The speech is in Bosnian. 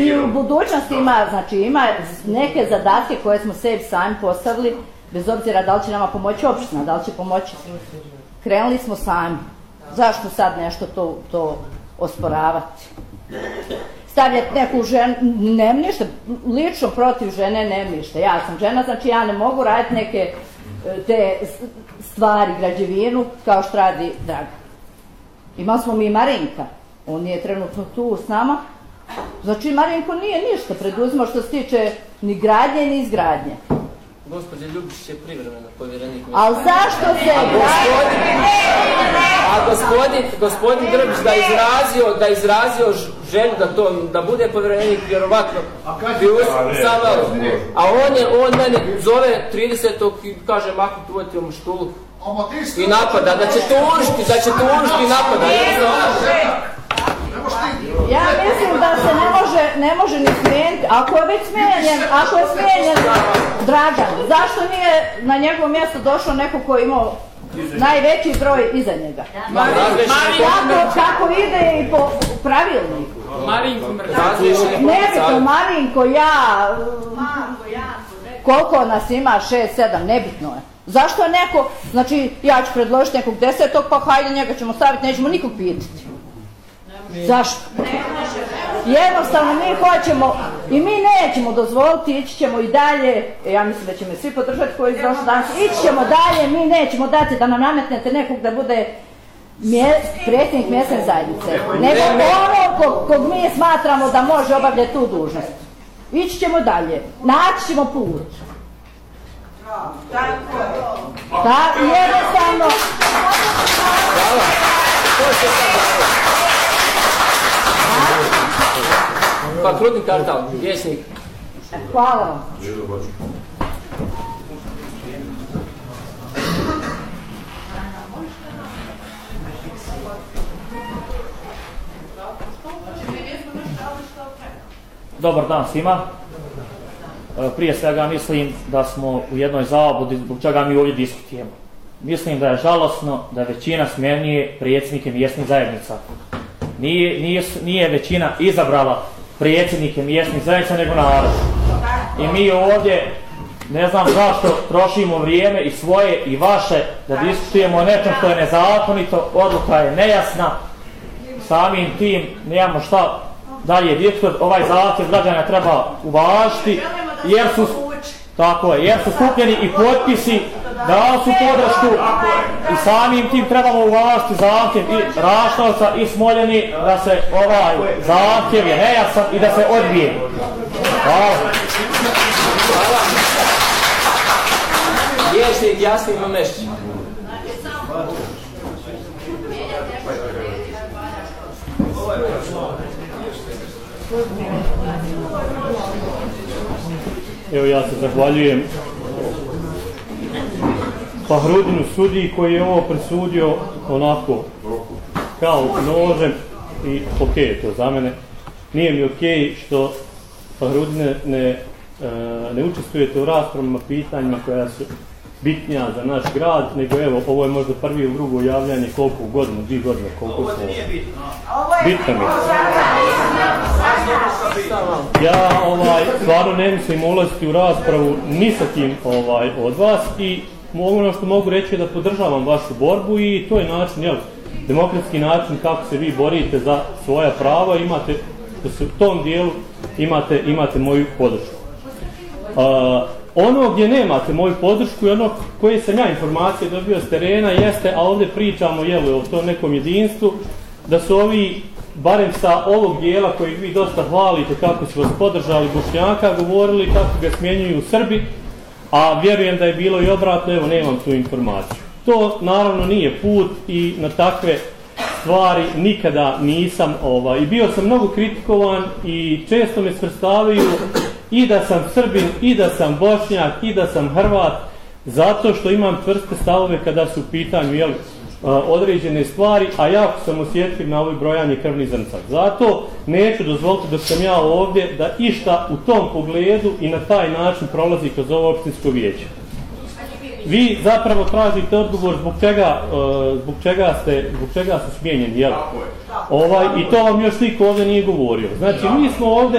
i u budućnosti ima, znači ima neke zadatke koje smo sebi sami postavili, bez obzira da li će nama pomoći opština, da li će pomoći. Krenuli smo sami. Zašto sad nešto to osporavati? Stavljati neku ženu, nemam ništa, lično protiv žene nemam ništa. Ja sam žena, znači ja ne mogu raditi neke te stvari, građevinu, kao što radi Dragan. Imali smo mi Marinka, on je trenutno tu s nama. Znači Marinko nije ništa preduzimao što se tiče ni gradnje ni izgradnje. Gospodin Ljubišić je privremeno povjerenik. Ali zašto se... A gospodin Grbić da izrazio želju da bude povjerenik, vjerovatno bi a on mene zove 30. i kaže Mahmut uvjeti u štulu i napada, da će tužiti i napada. Ja mislim da se ne može ni smijeniti. Ako je već smijenjen Dragan, zašto nije na njegovo mjesto došao neko ko je imao najveći broj iza njega? Kako ide i po pravilniku. Nebitno, Marinko, ja, koliko nas ima, 6, 7, nebitno je. Zašto je neko, znači ja ću predložiti nekog 10. pa hajde njega ćemo staviti, nećemo nikog pitati. Zašto? Jednostavno mi hoćemo i mi nećemo dozvoliti, ići ćemo i dalje, ja mislim da će me svi podržati koji su došli danas, ići ćemo dalje, mi nećemo dati da nam nametnete nekog da bude predsjednik mjesne zajednice, nego ono kog mi smatramo da može obavljati tu dužnost. Ići ćemo dalje, naći ćemo put. Da, jednostavno. Pa Krudni Kartal, vjesnik. Hvala vam. Dobar dan svima. Prije svega mislim da smo u jednoj zabludi zbog čega mi ovdje diskutujemo. Mislim da je žalosno da većina smjenjuje predsjednike mjesnih zajednica. Nije većina izabrala predsjednike mjesnih zajednica nego narod. I mi ovdje ne znam zašto trošimo vrijeme i svoje i vaše da diskutujemo o nečem što je nezakonito, odluka je nejasna, samim tim nemamo šta dalje diskutati. Ovaj zahtjev građana treba uvažiti jer su skupljeni i potpisi, dali su podršku i samim tim trebamo uvažiti zahtjev i Rašnovca i Smoljeni da se ovaj zahtjev je nejasan i da se odbije. Hvala. Vječnik Jasmin Mamešći. Evo ja se zahvaljujem Fahrudinu sudiji koji je ovo presudio onako kao nožem i okej to za mene. Nije mi okej što Fahrudine ne učestvujete u raspravama, pitanjima koja su bitnija za naš grad, nego evo, ovo je možda prvi ili drugo javljanje koliko u godinu, 2 godine, koliko smo... Bitno mi. Ja stvarno ne mislim ulaziti u raspravu ni sa kim od vas i ono što mogu reći je da podržavam vašu borbu i to je način, demokratski način kako se vi borite za svoja prava, imate, da se u tom dijelu imate moju podršku. Ono gdje nemate moju podršku i ono koje sam ja informacije dobio s terena jeste, a ovdje pričamo o tom nekom jedinstvu, da su ovi, barem sa ovog dijela kojeg vi dosta hvalite kako su vas podržali Bošnjaka, govorili kako ga smjenjuju Srbi, a vjerujem da je bilo i obratno, evo nemam tu informaciju. To naravno nije put i na takve stvari nikada nisam i bio sam mnogo kritikovan i često me svrstavaju i da sam Srbin, i da sam Bošnjak, i da sam Hrvat, zato što imam čvrste stavove kada su u pitanju određene stvari, a jako sam osjetljiv na ovo brojanje krvnih zrnca. Zato neću dozvoliti da sam ja ovdje da išta u tom pogledu i na taj način prolazi kroz ovo opštinsko vijeće. Vi zapravo tražite odgovor zbog čega su smijenjeni, jel? I to vam još niko ovdje nije govorio. Znači, mi smo ovdje